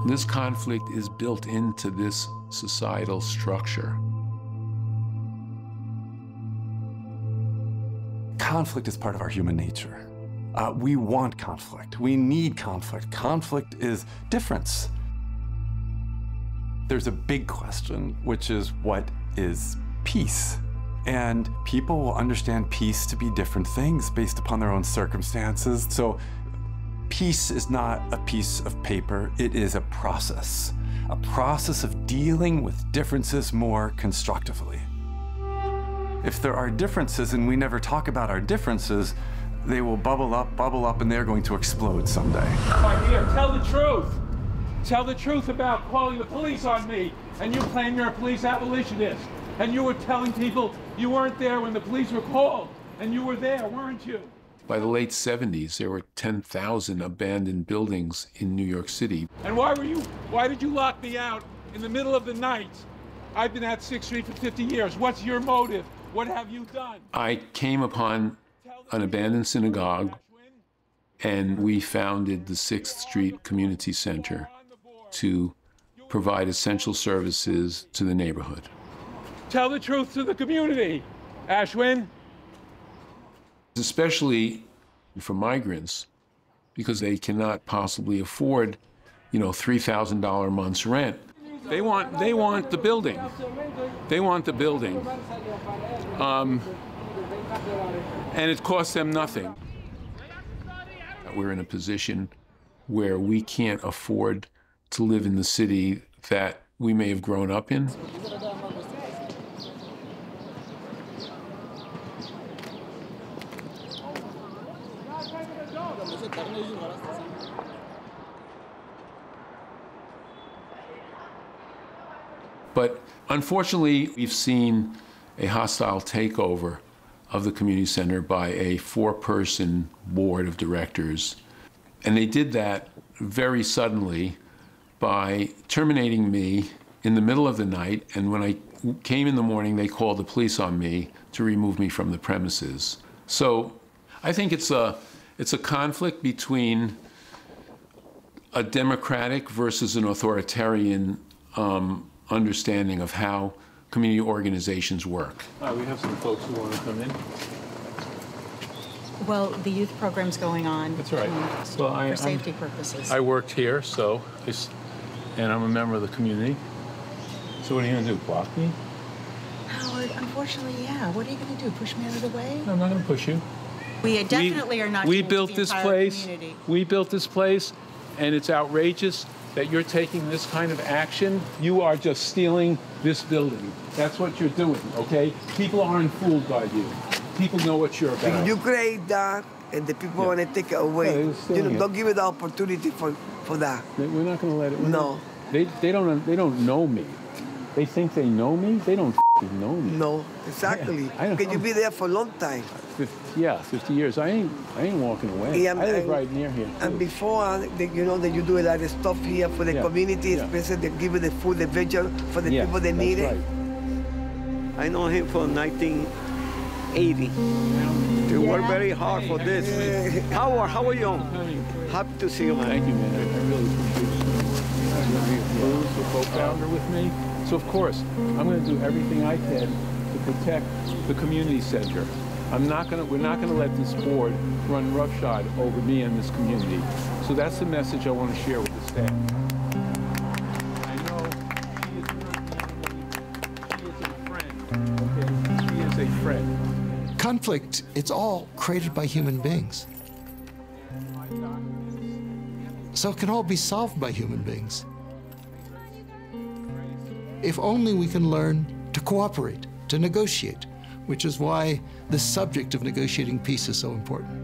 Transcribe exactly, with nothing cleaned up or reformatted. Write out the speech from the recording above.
This conflict is built into this societal structure. Conflict is part of our human nature. Uh, we want conflict. We need conflict. Conflict is difference. There's a big question, which is, what is peace? And people will understand peace to be different things based upon their own circumstances. So peace is not a piece of paper. It is a process, a process of dealing with differences more constructively. If there are differences and we never talk about our differences, they will bubble up, bubble up, and they're going to explode someday. My dear, tell the truth. Tell the truth about calling the police on me, and you claim you're a police abolitionist, and you were telling people you weren't there when the police were called, and you were there, weren't you? By the late seventies, there were ten thousand abandoned buildings in New York City. And why were you, why did you lock me out in the middle of the night? I've been at sixth street for fifty years. What's your motive? What have you done? I came upon an abandoned synagogue, and we founded the sixth street Community Center to provide essential services to the neighborhood. Tell the truth to the community, Ashwin. Especially for migrants, because they cannot possibly afford, you know, three thousand dollars a month's rent. They want, they want the building. They want the building. Um, and it costs them nothing. We're in a position where we can't afford to live in the city that we may have grown up in. But unfortunately, we've seen a hostile takeover of the community center by a four-person board of directors. And they did that very suddenly by terminating me in the middle of the night. And when I came in the morning, they called the police on me to remove me from the premises. So I think it's a, it's a conflict between a democratic versus an authoritarian um, understanding of how community organizations work. Uh, we have some folks who want to come in. Well, the youth program's going on. That's right. Um, well, I, for safety I'm, purposes. I worked here, so, it's, and I'm a member of the community. So what are you going to do, block me? Howard, unfortunately, yeah. What are you going to do, push me out of the way? No, I'm not going to push you. We definitely we, are not We doing built the this entire place. community. We built this place, and it's outrageous that you're taking this kind of action. You are just stealing this building. That's what you're doing, okay? People aren't fooled by you. People know what you're about. You create that, and the people Yeah. want to take it away. Yeah, you know, it. don't give it the opportunity for, for that. We're not going to let it. No. They, they, don't, they don't know me. They think they know me. They don't f***ing know me. No, exactly. I, I don't Because you be there for a long time. fifty, yeah, fifty years. I ain't, I ain't walking away. Yeah, I live and, right near here. And too. before, uh, the, you know, that you do a lot of stuff here for the Yeah, community, yeah. especially they give you the food, the vegetables for the yeah, people that that's need right. it. I know him from nineteen eighty. They work very hard for this. Howard, how are you? Happy to see you, man. Thank you, man. I, I really appreciate it. Bruce, the co-founder with me. So of course, I'm going to do everything I can to protect the community center. I'm not going to. We're not going to let this board run roughshod over me and this community. So that's the message I want to share with the staff. I know she is not the enemy. She is a friend. Okay, she is a friend. Conflict, it's all created by human beings. So it can all be solved by human beings. If only we can learn to cooperate, to negotiate, which is why the subject of negotiating peace is so important.